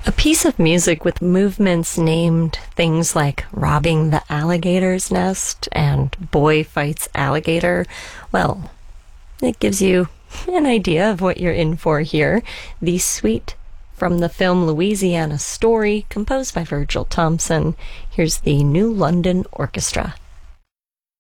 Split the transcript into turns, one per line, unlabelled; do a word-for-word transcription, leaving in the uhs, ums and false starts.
A piece of music with movements named things like robbing the alligator's nest and boy fights alligator. Well, it gives you an idea of what you're in for here. The suite from the film Louisiana Story, composed by Virgil Thompson. Here's the New London Orchestra.